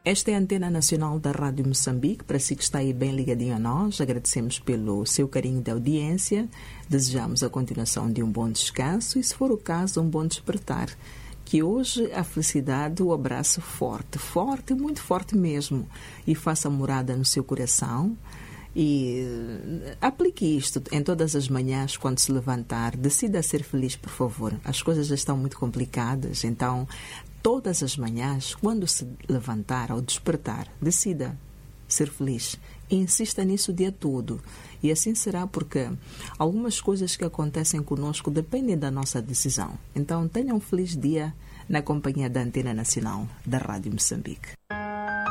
Esta é a Antena Nacional da Rádio Moçambique. Para si que está aí bem ligadinho a nós, agradecemos pelo seu carinho de audiência, desejamos a continuação de um bom descanso e, se for o caso, um bom despertar. Que hoje a felicidade o abrace forte, forte, muito forte mesmo, e faça morada no seu coração. E aplique isto em todas as manhãs quando se levantar. Decida ser feliz, por favor. As coisas já estão muito complicadas, então todas as manhãs, quando se levantar ao despertar, decida ser feliz. E insista nisso o dia todo. E assim será, porque algumas coisas que acontecem conosco dependem da nossa decisão. Então tenha um feliz dia na companhia da Antena Nacional da Rádio Moçambique.